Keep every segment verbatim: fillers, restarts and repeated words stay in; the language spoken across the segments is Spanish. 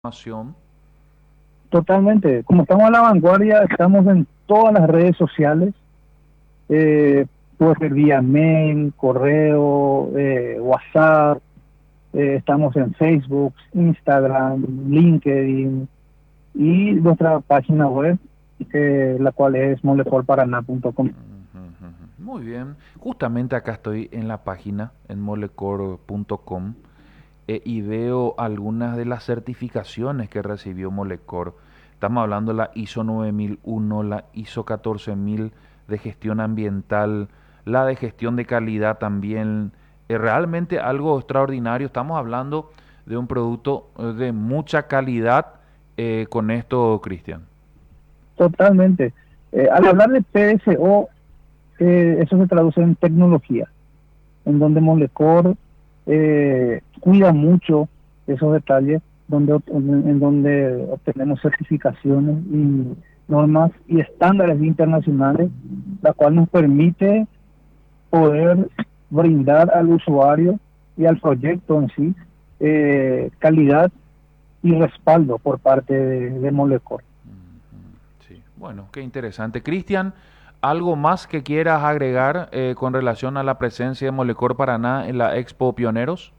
Información. Totalmente. Como estamos a la vanguardia, estamos en todas las redes sociales, eh, puede ser vía mail, correo, eh, WhatsApp, eh, estamos en Facebook, Instagram, LinkedIn y nuestra página web, eh, la cual es molecorparaná punto com. Ujú, ujú. Muy bien. Justamente acá estoy en la página, en molecor punto com, eh, y veo algunas de las certificaciones que recibió Molecor. Estamos hablando de la ISO nueve mil uno, la ISO catorce mil de gestión ambiental, la de gestión de calidad también. Es realmente algo extraordinario. Estamos hablando de un producto eh, de mucha calidad eh, con esto, Cristian. Totalmente. Eh, al hablar de P S O, eh, eso se traduce en tecnología, en donde Molecor eh, cuida mucho esos detalles, donde en donde obtenemos certificaciones y normas y estándares internacionales, la cual nos permite poder brindar al usuario y al proyecto en sí eh, calidad y respaldo por parte de, de Molecor. Sí, bueno, qué interesante. Cristian, ¿algo más que quieras agregar eh, con relación a la presencia de Molecor Paraná en la Expo Pioneros?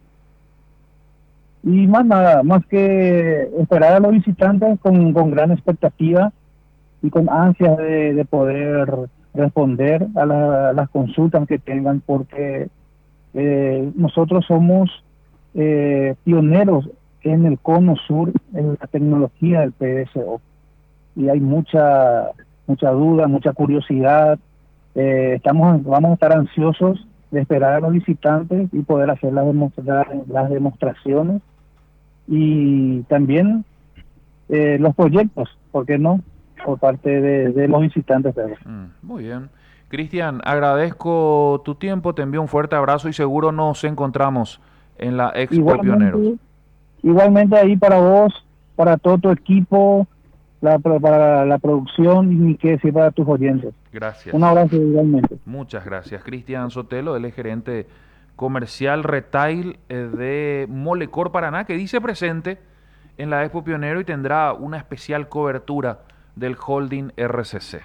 Y más nada, más que esperar a los visitantes con, con gran expectativa y con ansias de, de poder responder a, la, a las consultas que tengan, porque eh, nosotros somos eh, pioneros en el cono sur en la tecnología del P S O y hay mucha mucha duda, mucha curiosidad. Eh, estamos vamos a estar ansiosos de esperar a los visitantes y poder hacer las, demonstra las demostraciones y también eh, los proyectos, ¿por qué no? Por parte de, de los visitantes. Pedro. Mm, muy bien. Cristian, agradezco tu tiempo, te envío un fuerte abrazo y seguro nos encontramos en la Expo Pioneros. Igualmente, igualmente ahí para vos, para todo tu equipo, la, para la producción y que decir para tus oyentes. Un Gracias. abrazo igualmente. Muchas gracias. Cristian Sotelo, él es gerente comercial retail eh, de Molecor Paraná, que dice presente en la Expo Pionero y tendrá una especial cobertura del holding R C C.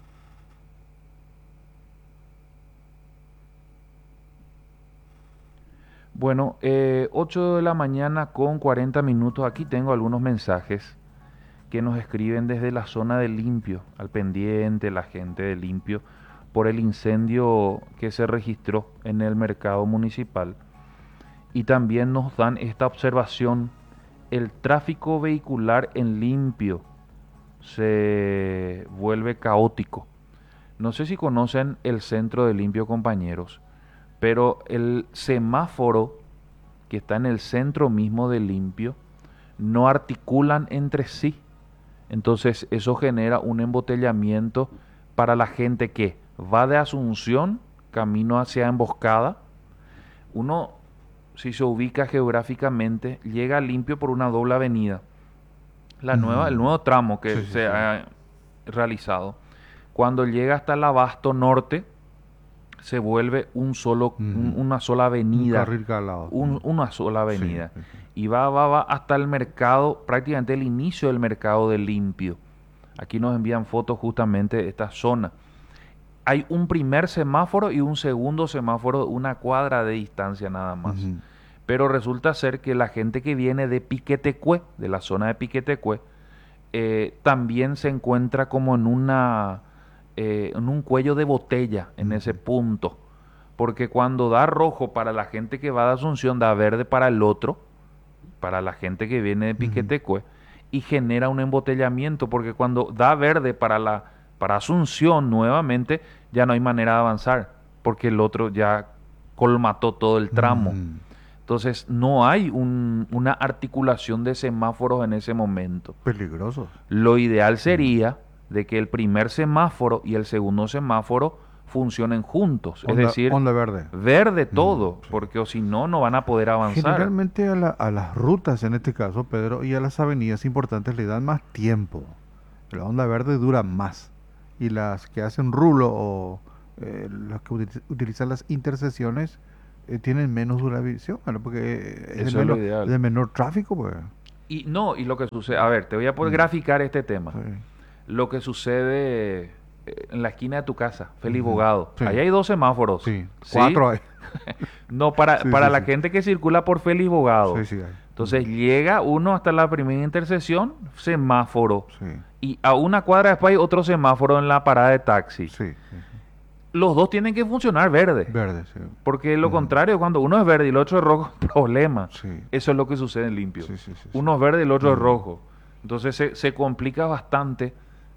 Bueno, eh, ocho de la mañana con cuarenta minutos. Aquí tengo algunos mensajes que nos escriben desde la zona de Limpio, al pendiente, la gente de Limpio, por el incendio que se registró en el mercado municipal. Y también nos dan esta observación: el tráfico vehicular en Limpio se vuelve caótico. No sé si conocen el centro de Limpio, compañeros, pero el semáforo que está en el centro mismo de Limpio no articulan entre sí. Entonces eso genera un embotellamiento para la gente que va de Asunción camino hacia Emboscada. Uno, si se ubica geográficamente, llega Limpio por una doble avenida. La nueva, el Mm, nuevo tramo sí, que sí, se sí. ha realizado. Cuando llega hasta el Abasto Norte, se vuelve un solo, un- Ujú. una sola Un avenida, carril calado. un- Mm, una sola sí, avenida. sí, sí. Y va, va, va hasta el mercado, prácticamente el inicio del mercado de Limpio. Aquí nos envían fotos justamente de esta zona. Hay un primer semáforo y un segundo semáforo, una cuadra de distancia nada más. Ujú. Pero resulta ser que la gente que viene de Piquetecué, de la zona de Piquetecué, eh, también se encuentra como en una eh, en un cuello de botella en ese Ujú. punto, porque cuando da rojo para la gente que va de Asunción, da verde para el otro, para la gente que viene de Ujú. Piquetecue, y genera un embotellamiento, porque cuando da verde para la para Asunción nuevamente, ya no hay manera de avanzar, porque el otro ya colmató todo el tramo. Ujú. Entonces no hay un- una articulación de semáforos en ese momento. Peligrosos. Lo ideal Ujú. sería de que el primer semáforo y el segundo semáforo funcionen juntos, es Onda, decir, onda verde. verde Mm, todo, sí. porque o si no, no van a poder avanzar. Generalmente a, la- a las rutas, en este caso, Pedro, y a las avenidas importantes le dan más tiempo. La onda verde dura más. Y las que hacen rulo o eh, las que uti- utilizan las intersecciones eh, tienen menos duración, bueno, porque es de Eso es lo menos, ideal. de menor tráfico, pues. Y no, y lo que sucede, a ver, te voy a poder Mm. graficar este tema. Sí. Lo que sucede eh, en la esquina de tu casa, Félix Ujú. Bogado. Sí. Ahí hay dos semáforos. Sí, ¿sí? cuatro hay. No, para, Sí, para sí, la sí. gente que circula por Félix Bogado. Sí, sí hay. Entonces Ujú. llega uno hasta la primera intersección, semáforo. Sí, Y a una cuadra después hay otro semáforo en la parada de taxi. sí, sí, sí. Los dos tienen que funcionar verde. Verde, sí. Porque lo Ujú. contrario, cuando uno es verde y el otro es rojo, problema. Sí. Eso es lo que sucede en limpio. Sí, sí, sí, sí. Uno es verde y el otro es Ujú. rojo. Entonces se, se complica bastante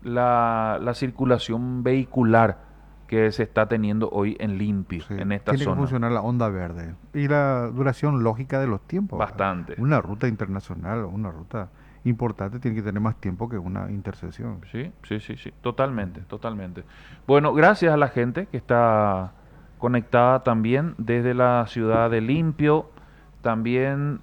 la, la circulación vehicular que se está teniendo hoy en limpio, Sí, en esta tiene que zona. funcionar la onda verde y la duración lógica de los tiempos. ¿verdad? Bastante. Una ruta internacional o una ruta importante tiene que tener más tiempo que una intersección. Sí, sí, sí, sí, totalmente, totalmente. Bueno, gracias a la gente que está conectada también desde la ciudad de Limpio. También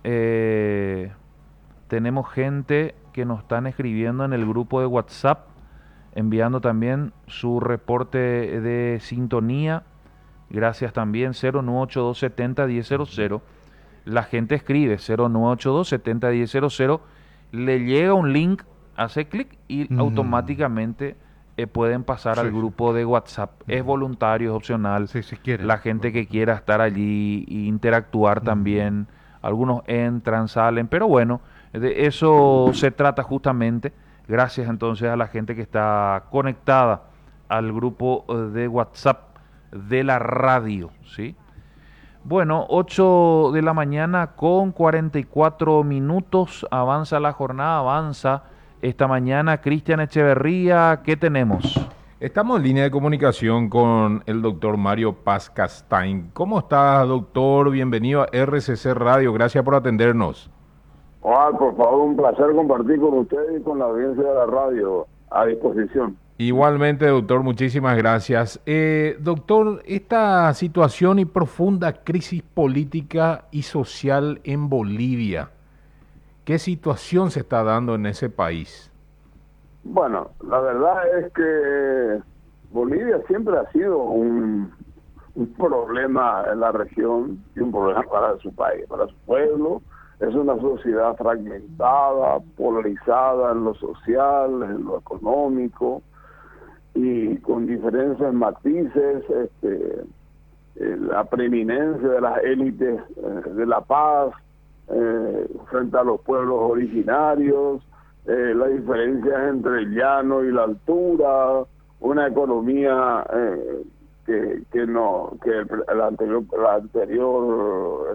eh, tenemos gente que nos están escribiendo en el grupo de WhatsApp, enviando también su reporte de sintonía. Gracias también, cero nueve ocho dos siete cero uno cero cero. La gente escribe cero nueve ocho dos siete cero uno cero cero. Le llega un link, hace clic y Mm. automáticamente eh, pueden pasar Sí, al sí. grupo de WhatsApp. Es Ujú. voluntario, es opcional. Sí, si quieren. La gente que quiera estar allí e interactuar Ujú. también. Algunos entran, salen, pero bueno, de eso se trata justamente. Gracias entonces a la gente que está conectada al grupo eh, de WhatsApp de la radio, ¿sí? Bueno, ocho de la mañana con cuarenta y cuatro minutos, avanza la jornada, avanza esta mañana. Cristian Echeverría, ¿qué tenemos? Estamos en línea de comunicación con el doctor Mario Paz Castain. ¿Cómo estás, doctor? Bienvenido a R C C Radio. Gracias por atendernos. Juan, por favor, un placer compartir con ustedes y con la audiencia de la radio a disposición. Igualmente, doctor, muchísimas gracias. Eh, doctor, esta situación y profunda crisis política y social en Bolivia, ¿qué situación se está dando en ese país? Bueno, la verdad es que Bolivia siempre ha sido un, un problema en la región y un problema para su país, para su pueblo. Es una sociedad fragmentada, polarizada en lo social, en lo económico, y con diferentes matices, este, eh, la preeminencia de las élites eh, de la paz eh, frente a los pueblos originarios, eh, las diferencias entre el llano y la altura, una economía eh, que, que no que el, el anterior la anterior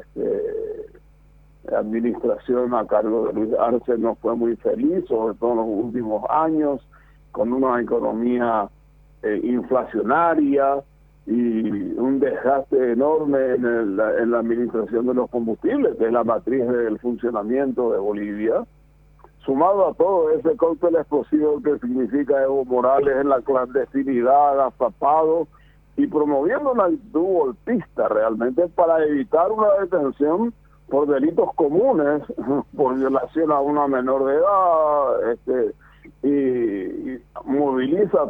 este, administración a cargo de Luis Arce no fue muy feliz, sobre todo en los últimos años, con una economía eh, inflacionaria y un desgaste enorme en, el, en la administración de los combustibles, que es la matriz del funcionamiento de Bolivia, sumado a todo ese cóctel explosivo que significa Evo Morales en la clandestinidad, agazapado y promoviendo una actitud golpista realmente para evitar una detención por delitos comunes, por violación a una menor de edad, este Y, y moviliza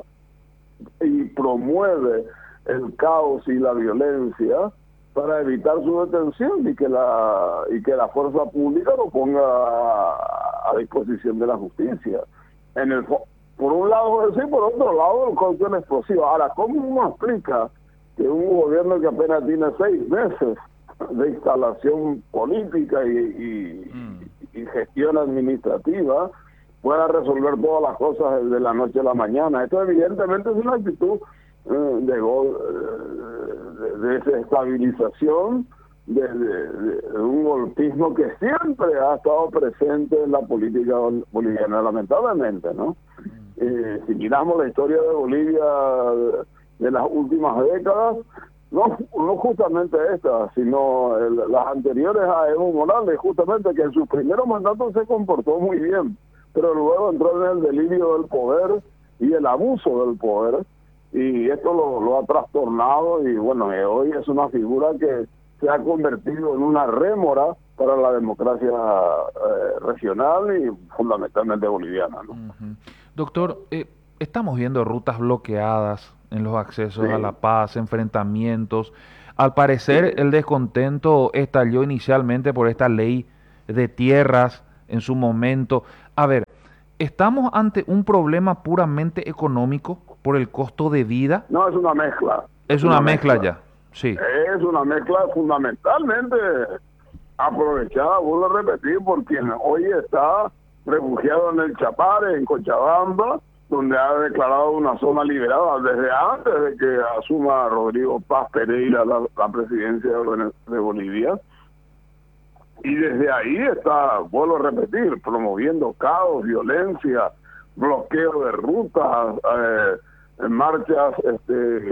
y promueve el caos y la violencia para evitar su detención y que la y que la fuerza pública lo ponga a, a disposición de la justicia. En el por un lado eso y por otro lado el cóctel explosivo. Ahora, ¿cómo uno explica que un gobierno que apenas tiene seis meses de instalación política y, y, mm. y gestión administrativa pueda resolver todas las cosas de la noche a la mañana? Esto evidentemente es una actitud eh, de, gol, eh, de, de desestabilización, de, de, de un golpismo que siempre ha estado presente en la política boliviana, lamentablemente, ¿no? Eh, si miramos la historia de Bolivia de, de las últimas décadas, no, no justamente esta, sino el, las anteriores a Evo Morales, justamente que en sus primeros mandatos se comportó muy bien, pero luego entró en el delirio del poder y el abuso del poder, y esto lo, lo ha trastornado, y bueno, eh, hoy es una figura que se ha convertido en una rémora para la democracia eh, regional y fundamentalmente boliviana, ¿no? Uh-huh. Doctor, eh, estamos viendo rutas bloqueadas en los accesos Sí. a la paz, enfrentamientos. Al parecer, Sí. el descontento estalló inicialmente por esta ley de tierras en su momento. A ver, ¿estamos ante un problema puramente económico por el costo de vida? No, es una mezcla. Es una, una mezcla, mezcla ya, sí. Es una mezcla fundamentalmente aprovechada, vuelvo a repetir, por quien hoy está refugiado en el Chapare, en Cochabamba, donde ha declarado una zona liberada desde antes de que asuma Rodrigo Paz Pereira la, la presidencia de, de Bolivia. Y desde ahí está, vuelvo a repetir, promoviendo caos, violencia, bloqueo de rutas, eh, marchas este,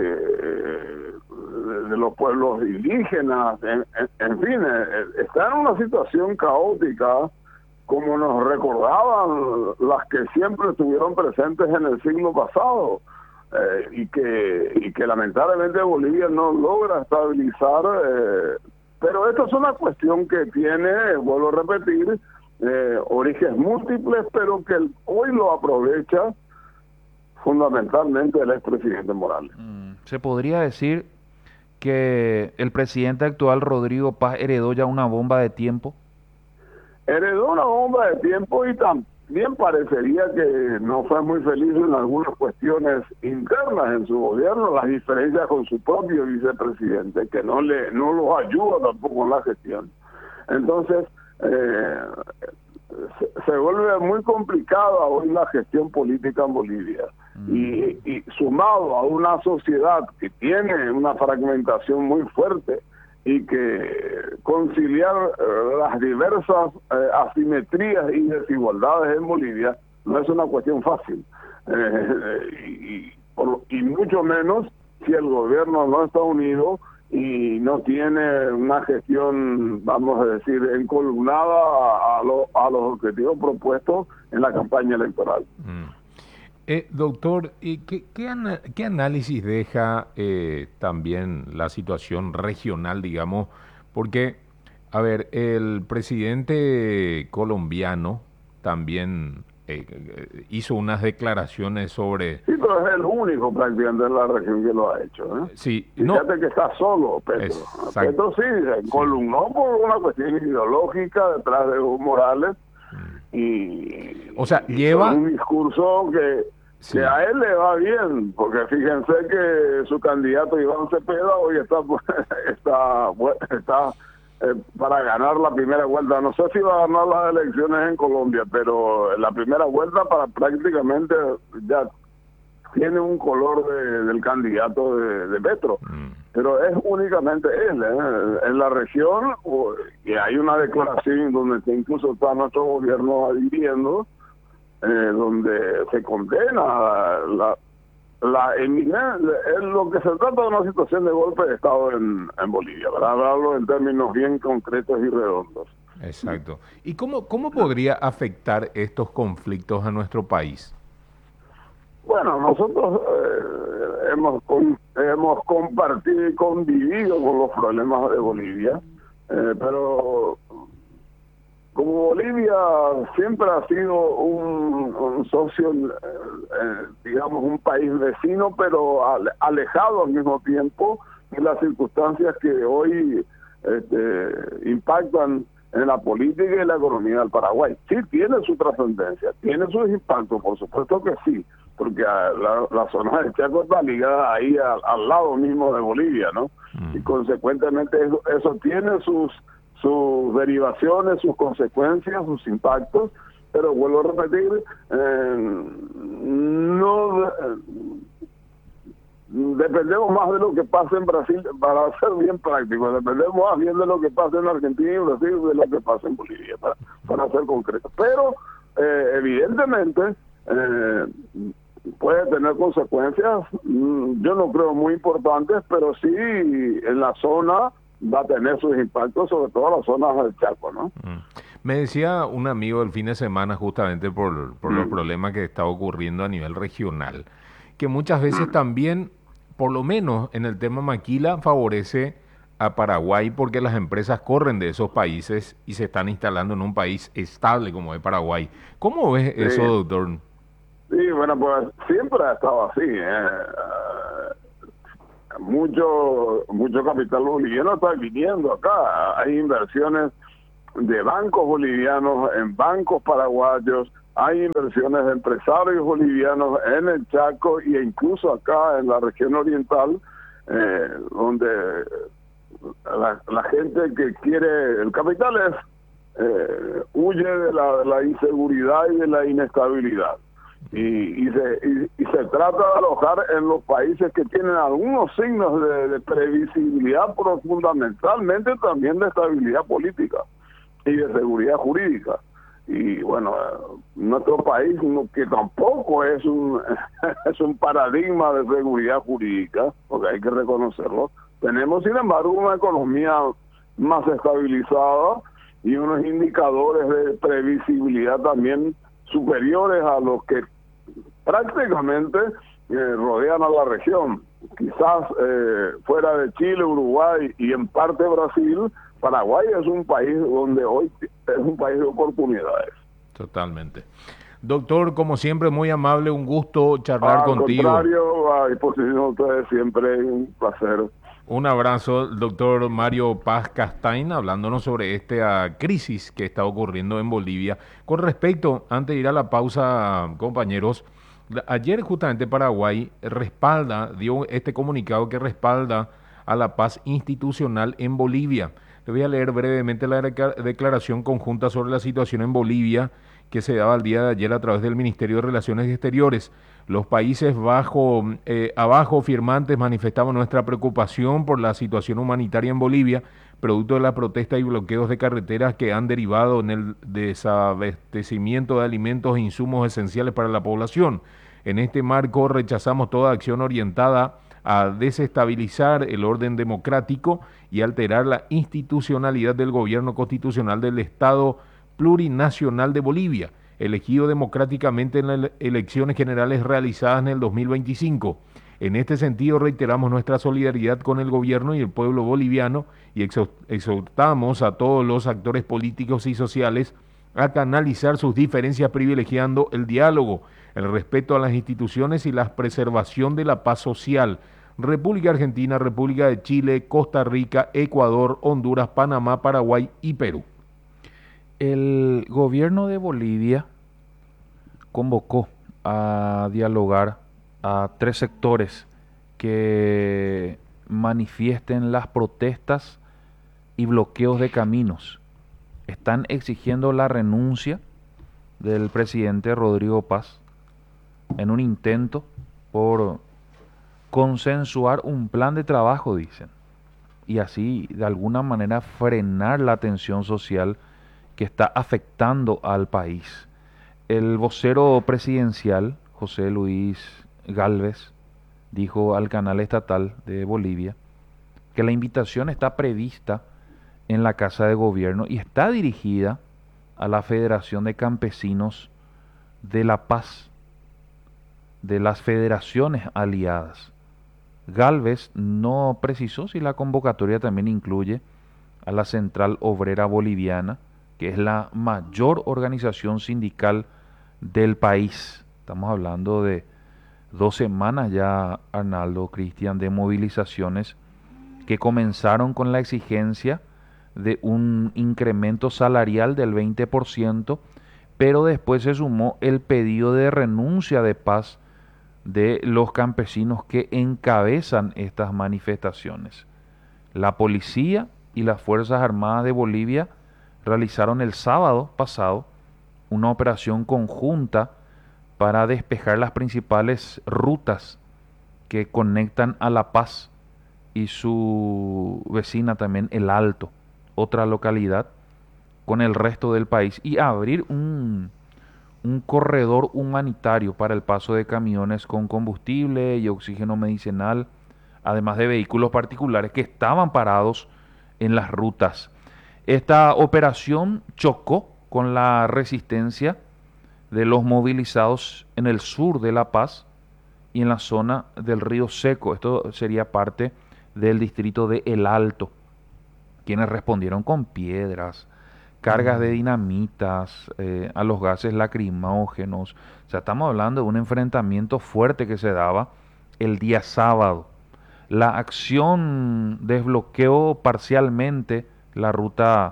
eh, de los pueblos indígenas, en, en, en fin, eh, está en una situación caótica como nos recordaban las que siempre estuvieron presentes en el siglo pasado, eh, y que y que lamentablemente Bolivia no logra estabilizar, eh, pero esto es una cuestión que tiene, vuelvo a repetir, eh, orígenes múltiples, pero que hoy lo aprovecha fundamentalmente el expresidente Morales. Se podría decir que el presidente actual, Rodrigo Paz, heredó ya una bomba de tiempo. Heredó una bomba de tiempo y también parecería que no fue muy feliz en algunas cuestiones internas en su gobierno, las diferencias con su propio vicepresidente, que no le no los ayuda tampoco en la gestión. Entonces, eh, se, se vuelve muy complicada hoy la gestión política en Bolivia. Mm. Y, y sumado a una sociedad que tiene una fragmentación muy fuerte, y que conciliar eh, las diversas eh, asimetrías y desigualdades en Bolivia no es una cuestión fácil, eh, y, por, y mucho menos si el gobierno no está unido y no tiene una gestión, vamos a decir, encolumnada a, a, lo, a los objetivos propuestos en la campaña electoral. Mm. Eh, doctor, ¿qué, qué, ana- qué análisis deja eh, también la situación regional, digamos? Porque, a ver, el presidente colombiano también eh, hizo unas declaraciones sobre... Sí, pero es el único prácticamente de la región que lo ha hecho, ¿eh? Sí, Fíjate no. que está solo Petro. Exacto. Petro sí, se columnó sí. por una cuestión ideológica detrás de Evo Morales. Y, o sea, y lleva un discurso que, sí. que a él le va bien, porque fíjense que su candidato Iván Cepeda hoy está está está eh, para ganar la primera vuelta. No sé si va a ganar las elecciones en Colombia, pero la primera vuelta para prácticamente ya tiene un color de, del candidato de, de Petro. Mm. Pero es únicamente él, ¿eh? En la región, y hay una declaración donde incluso está nuestro gobierno adhiriendo, eh, donde se condena la, la eminencia, es lo que se trata de una situación de golpe de Estado en, en Bolivia, para hablarlo en términos bien concretos y redondos. Exacto. ¿Y cómo, cómo podría afectar estos conflictos a nuestro país? Bueno, nosotros eh, hemos con, hemos compartido y convivido con los problemas de Bolivia, eh, pero como Bolivia siempre ha sido un, un socio, eh, digamos, un país vecino, pero ale, alejado al mismo tiempo de las circunstancias que hoy este, impactan en la política y la economía del Paraguay. Sí tiene su trascendencia, tiene sus impactos, por supuesto que sí, porque la, la zona de Chaco está ligada ahí al, al lado mismo de Bolivia, ¿no? Mm. Y consecuentemente eso, eso tiene sus sus derivaciones, sus consecuencias, sus impactos, pero vuelvo a repetir, eh, no eh, dependemos más de lo que pasa en Brasil, para ser bien práctico, dependemos más bien de lo que pasa en Argentina y Brasil de lo que pasa en Bolivia, para, para ser concreto. Pero eh, evidentemente eh, puede tener consecuencias, yo no creo muy importantes, pero sí en la zona va a tener sus impactos, sobre todo en las zonas del Chaco, ¿no? Mm. Me decía un amigo el fin de semana, justamente por, por mm. los problemas que está ocurriendo a nivel regional, que muchas veces mm. también, por lo menos en el tema maquila, favorece a Paraguay porque las empresas corren de esos países y se están instalando en un país estable como es Paraguay. ¿Cómo ves sí. eso, doctor? Sí, bueno, pues siempre ha estado así, ¿eh? Mucho mucho capital boliviano está viniendo acá, hay inversiones de bancos bolivianos en bancos paraguayos, hay inversiones de empresarios bolivianos en el Chaco e incluso acá en la región oriental, eh, donde la, la gente que quiere, el capital es, eh, huye de la, de la inseguridad y de la inestabilidad. Y, y, se, y, y se trata de alojar en los países que tienen algunos signos de, de previsibilidad, pero fundamentalmente también de estabilidad política y de seguridad jurídica. Y bueno, nuestro país, que tampoco es un es un paradigma de seguridad jurídica, porque hay que reconocerlo, tenemos sin embargo una economía más estabilizada y unos indicadores de previsibilidad también superiores a los que prácticamente eh, rodean a la región. Quizás eh, fuera de Chile, Uruguay y en parte Brasil, Paraguay es un país donde hoy es un país de oportunidades. Totalmente. Doctor, como siempre, muy amable, un gusto charlar Al contigo. Al contrario, a disposición de ustedes siempre, un placer. Un abrazo, doctor Mario Paz Castain, hablándonos sobre esta crisis que está ocurriendo en Bolivia. Con respecto, antes de ir a la pausa, compañeros, ayer justamente Paraguay respalda, dio este comunicado que respalda a la paz institucional en Bolivia. Le voy a leer brevemente la declaración conjunta sobre la situación en Bolivia que se daba el día de ayer a través del Ministerio de Relaciones Exteriores. Los países bajo, eh, abajo firmantes manifestamos nuestra preocupación por la situación humanitaria en Bolivia, producto de la protesta y bloqueos de carreteras que han derivado en el desabastecimiento de alimentos e insumos esenciales para la población. En este marco rechazamos toda acción orientada a desestabilizar el orden democrático y alterar la institucionalidad del gobierno constitucional del Estado plurinacional de Bolivia, elegido democráticamente en las elecciones generales realizadas en el dos mil veinticinco. En este sentido, reiteramos nuestra solidaridad con el gobierno y el pueblo boliviano y exhortamos a todos los actores políticos y sociales a canalizar sus diferencias privilegiando el diálogo, el respeto a las instituciones y la preservación de la paz social. República Argentina, República de Chile, Costa Rica, Ecuador, Honduras, Panamá, Paraguay y Perú. El gobierno de Bolivia convocó a dialogar a tres sectores que manifiesten las protestas y bloqueos de caminos. Están exigiendo la renuncia del presidente Rodrigo Paz en un intento por consensuar un plan de trabajo, dicen, y así de alguna manera frenar la tensión social que está afectando al país. El vocero presidencial, José Luis Gálvez, dijo al canal estatal de Bolivia que la invitación está prevista en la Casa de Gobierno y está dirigida a la Federación de Campesinos de La Paz, de las federaciones aliadas. Gálvez no precisó si la convocatoria también incluye a la Central Obrera Boliviana, que es la mayor organización sindical del país. Estamos hablando de dos semanas ya, Arnaldo, Cristian, de movilizaciones que comenzaron con la exigencia de un incremento salarial del veinte por ciento, pero después se sumó el pedido de renuncia de Paz de los campesinos que encabezan estas manifestaciones. La policía y las Fuerzas Armadas de Bolivia realizaron el sábado pasado una operación conjunta para despejar las principales rutas que conectan a La Paz y su vecina también, El Alto, otra localidad, con el resto del país, y abrir un, un corredor humanitario para el paso de camiones con combustible y oxígeno medicinal, además de vehículos particulares que estaban parados en las rutas. Esta operación chocó con la resistencia de los movilizados en el sur de La Paz y en la zona del Río Seco. Esto sería parte del distrito de El Alto, quienes respondieron con piedras, cargas de dinamitas, eh, a los gases lacrimógenos. O sea, estamos hablando de un enfrentamiento fuerte que se daba el día sábado. La acción desbloqueó parcialmente la ruta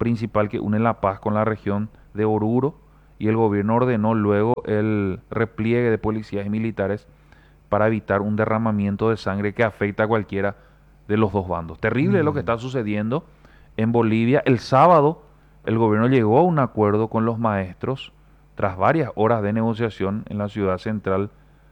principal que une La Paz con la región de Oruro, y el gobierno ordenó luego el repliegue de policías y militares para evitar un derramamiento de sangre que afecta a cualquiera de los dos bandos. Terrible Mm. lo que está sucediendo en Bolivia. El sábado el gobierno llegó a un acuerdo con los maestros tras varias horas de negociación en la ciudad central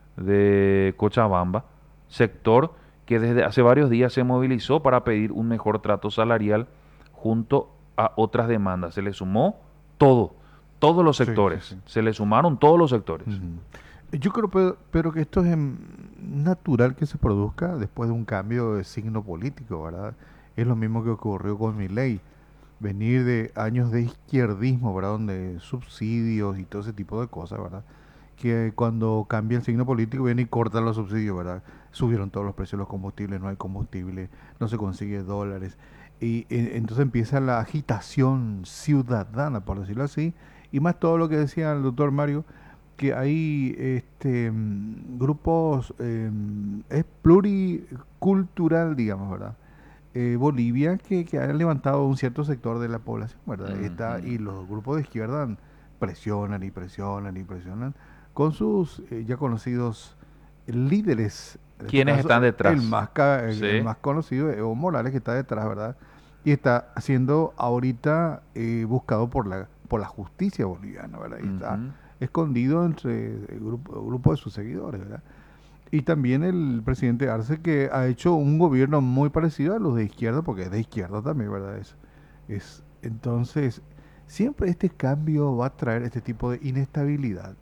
de Cochabamba, sector que desde hace varios días se movilizó para pedir un mejor trato salarial junto a otras demandas. Se le sumó todo, todos los Sí, sí, sectores, sí. se le sumaron todos los sectores. Ujú. Yo creo, pero, pero que esto es em, natural que se produzca después de un cambio de signo político, ¿verdad? Es lo mismo que ocurrió con Milei. Venir de años de izquierdismo, ¿verdad? Donde subsidios y todo ese tipo de cosas, ¿verdad? Que cuando cambia el signo político viene y cortan los subsidios, ¿verdad? Subieron todos los precios de los combustibles, no hay combustible, no se consigue dólares. Y eh, entonces empieza la agitación ciudadana, por decirlo así, y más todo lo que decía el doctor Mario, que hay este, mm, grupos, eh, es pluricultural, digamos, ¿verdad? Eh, Bolivia que, que ha levantado un cierto sector de la población, ¿verdad? Está, Ujú. y los grupos de izquierda presionan y presionan y presionan con sus eh, ya conocidos líderes. En este ¿Quiénes caso, están detrás? El más, ca- el, el Sí. más conocido es Evo Morales, que está detrás, ¿verdad? Y está siendo ahorita eh, buscado por la por la justicia boliviana, ¿verdad? Y está Ujú. escondido entre el grupo, el grupo de sus seguidores, ¿verdad? Y también el presidente Arce, que ha hecho un gobierno muy parecido a los de izquierda, porque es de izquierda también, ¿verdad? Es, es, entonces, siempre este cambio va a traer este tipo de inestabilidad.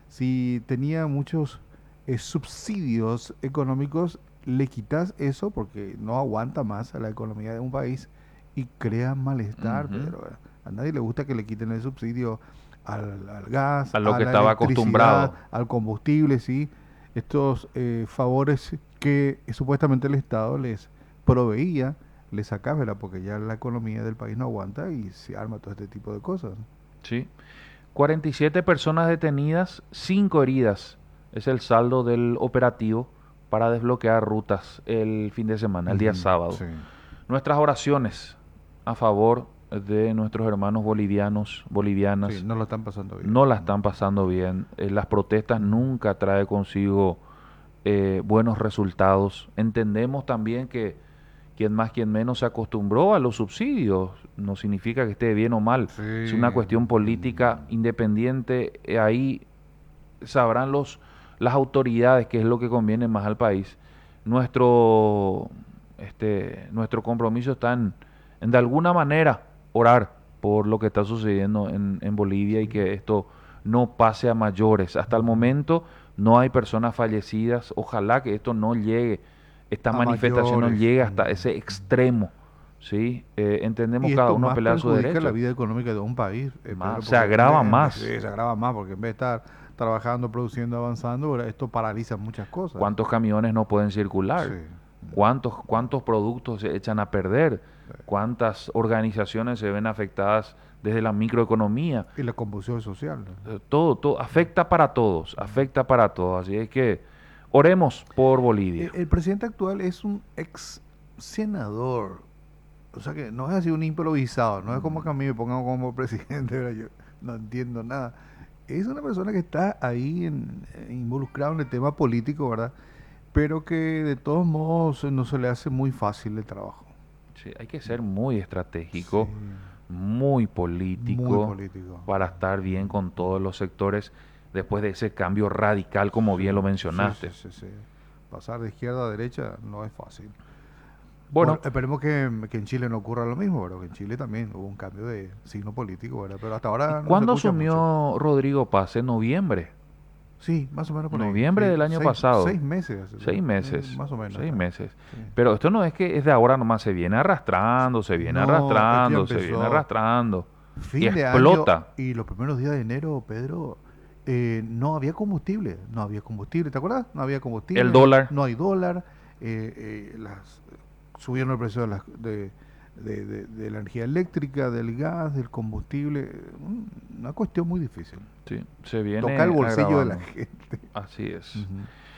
Si tenía muchos eh, subsidios económicos, le quitas eso porque no aguanta más a la economía de un país y crea malestar, Ujú. Pedro, ¿verdad? A nadie le gusta que le quiten el subsidio al, al gas, A lo a que la estaba electricidad, acostumbrado. al combustible, ¿sí? Estos eh, favores que eh, supuestamente el Estado les proveía, les sacaba, ¿verdad? Porque ya la economía del país no aguanta y se arma todo este tipo de cosas. Sí. cuarenta y siete personas detenidas, cinco heridas. Es el saldo del operativo para desbloquear rutas el fin de semana, el día Ujú, sábado. sí. Nuestras oraciones a favor de nuestros hermanos bolivianos, bolivianas, Sí, no lo están pasando bien. no la están pasando bien. Eh, las protestas nunca trae consigo eh, buenos resultados. Entendemos también que quien más, quien menos se acostumbró a los subsidios. No significa que esté bien o mal. Es una Sí. cuestión política independiente. Eh, ahí sabrán los, las autoridades qué es lo que conviene más al país. Nuestro, este, nuestro compromiso está en, en de alguna manera orar por lo que está sucediendo en, en Bolivia y que esto no pase a mayores. Hasta el momento no hay personas fallecidas. Ojalá que esto no llegue, esta A manifestación no mayores. llegue hasta Mm. ese extremo. ¿Sí? Eh, entendemos Y cada esto uno más pelea su perjudica la derecho. vida económica de un país, eh, Más- Pedro, se porque en agrava vez- en más. vez- sí, se agrava más, porque en vez de estar trabajando, produciendo, avanzando, ahora esto paraliza muchas cosas. ¿Cuántos camiones no pueden circular? Sí. ¿Cuántos, cuántos productos se echan a perder? ¿Cuántas organizaciones se ven afectadas desde la microeconomía? Y la convulsión social, ¿no? Eh, Todo, todo, afecta para todos, afecta para todos. Así es que oremos por Bolivia. El, el presidente actual es un ex senador. O sea que no es así un improvisado, no es como que a mí me pongan como presidente, ¿verdad? Yo no entiendo nada. Es una persona que está ahí en, eh, involucrado en el tema político, ¿verdad? Pero que de todos modos eh, no se le hace muy fácil el trabajo. Sí, hay que ser muy estratégico, Sí, muy político, muy político. para estar bien con todos los sectores después de ese cambio radical, como bien lo Sí, mencionaste. sí, sí, sí. Pasar de izquierda a derecha no es fácil. Bueno, Bueno, esperemos que, que en Chile no ocurra lo mismo, ¿verdad? Que en Chile también hubo un cambio de signo político, ¿verdad? Pero hasta ahora no se ¿cuándo escucha asumió mucho. Rodrigo Paz? En noviembre. Sí, más o menos por ahí. Noviembre Sí, del año seis- pasado. Seis meses. Seis eh, meses. Más o menos. Seis ¿no? meses. Sí. Pero esto no es que es de ahora nomás, se viene arrastrando, se viene No, esto ya arrastrando, se empezó viene arrastrando. Y Fin de explota. año y los primeros días de enero, Pedro, eh, no había combustible. No había combustible, ¿te acuerdas? No había combustible. El dólar. No hay dólar. eh, eh, las, subieron el precio de, las, de, de, de- de la energía eléctrica, del gas, del combustible. eh, un- Una cuestión muy difícil. Sí, se viene Toca el bolsillo de la agravando. gente. Así es. Ujú.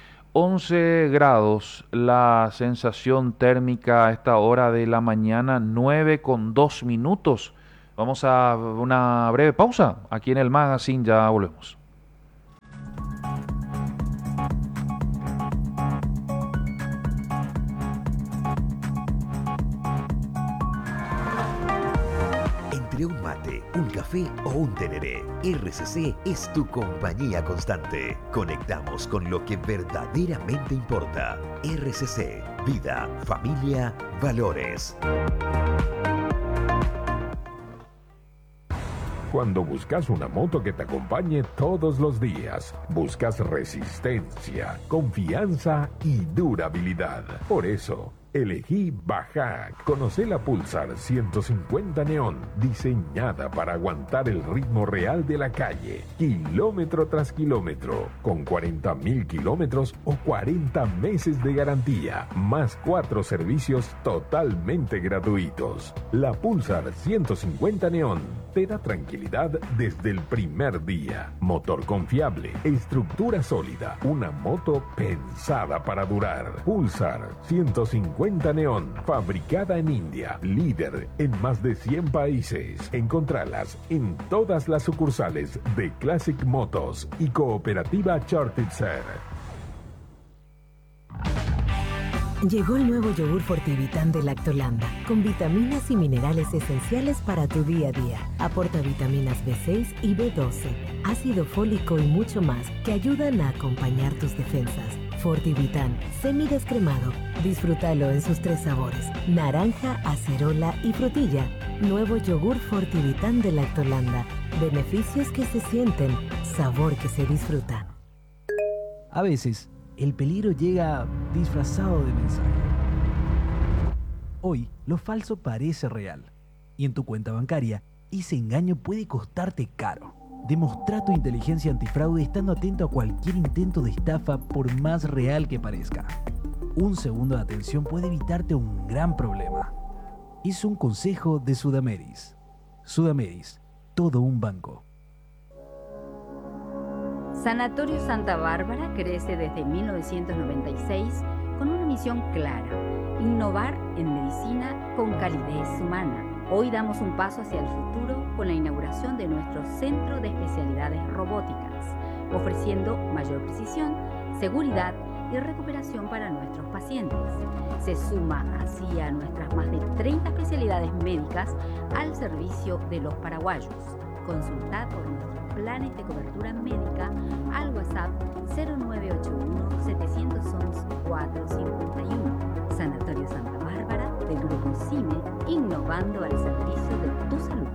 once grados la sensación térmica a esta hora de la mañana, nueve con dos minutos. Vamos a una breve pausa aquí en el magazine, ya volvemos. Entre un mate, un café o un tereré, R C C es tu compañía constante. Conectamos con lo que verdaderamente importa. R C C, vida, familia, valores. Cuando buscas una moto que te acompañe todos los días, buscas resistencia, confianza y durabilidad. Por eso, elegí Bajac. Conoce la Pulsar ciento cincuenta Neon, diseñada para aguantar el ritmo real de la calle, kilómetro tras kilómetro, con cuarenta mil kilómetros o cuarenta meses de garantía, más cuatro servicios totalmente gratuitos. La Pulsar ciento cincuenta Neon te da tranquilidad desde el primer día. Motor confiable, estructura sólida, una moto pensada para durar. Pulsar ciento cincuenta Neon, fabricada en India, líder en más de cien países. Encontralas en todas las sucursales de Classic Motos y Cooperativa Chartitzer. Llegó el nuevo yogur Fortivitán de Lactolanda, con vitaminas y minerales esenciales para tu día a día. Aporta vitaminas B seis y B doce, ácido fólico y mucho más que ayudan a acompañar tus defensas. Fortivitán, semidescremado. Disfrútalo en sus tres sabores: naranja, acerola y frutilla. Nuevo yogur Fortivitán de Lactolanda. Beneficios que se sienten, sabor que se disfruta. A veces, el peligro llega disfrazado de mensaje. Hoy, lo falso parece real. Y en tu cuenta bancaria, ese engaño puede costarte caro. Demostra tu inteligencia antifraude estando atento a cualquier intento de estafa, por más real que parezca. Un segundo de atención puede evitarte un gran problema. Es un consejo de Sudameris. Sudameris, todo un banco. Sanatorio Santa Bárbara crece desde mil novecientos noventa y seis con una misión clara: innovar en medicina con calidez humana. Hoy damos un paso hacia el futuro con la inauguración de nuestro Centro de Especialidades Robóticas, ofreciendo mayor precisión, seguridad y recuperación para nuestros pacientes. Se suma así a nuestras más de treinta especialidades médicas al servicio de los paraguayos. Consultad por nuestros planes de cobertura médica al WhatsApp cero nueve ocho uno, siete uno uno, cuatro cinco uno. Sanatorio Santa Bárbara del Grupo CIME, innovando al servicio de tu salud.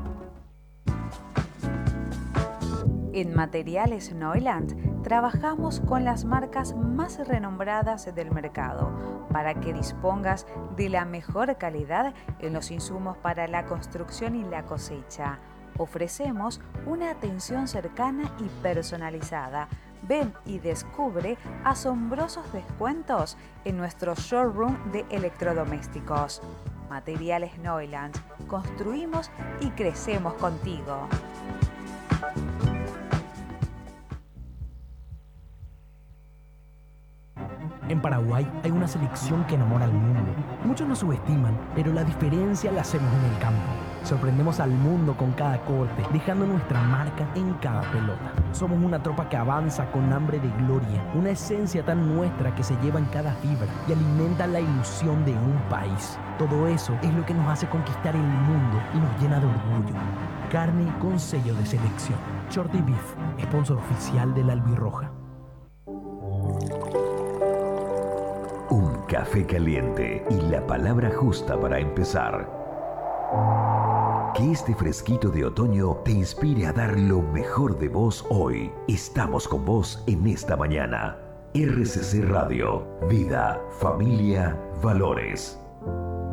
En Materiales Neuland trabajamos con las marcas más renombradas del mercado para que dispongas de la mejor calidad en los insumos para la construcción y la cosecha. Ofrecemos una atención cercana y personalizada. Ven y descubre asombrosos descuentos en nuestro showroom de electrodomésticos. Materiales Neuland. Construimos y crecemos contigo. En Paraguay hay una selección que enamora al mundo. Muchos nos subestiman, pero la diferencia la hacemos en el campo. Sorprendemos al mundo con cada corte, dejando nuestra marca en cada pelota. Somos una tropa que avanza con hambre de gloria, una esencia tan nuestra que se lleva en cada fibra y alimenta la ilusión de un país. Todo eso es lo que nos hace conquistar el mundo y nos llena de orgullo. Carne con sello de selección. Shorty Beef, sponsor oficial de la Albirroja. Un café caliente y la palabra justa para empezar. Que este fresquito de otoño te inspire a dar lo mejor de vos hoy. Estamos con vos en esta mañana. R C C Radio. Vida, familia, valores.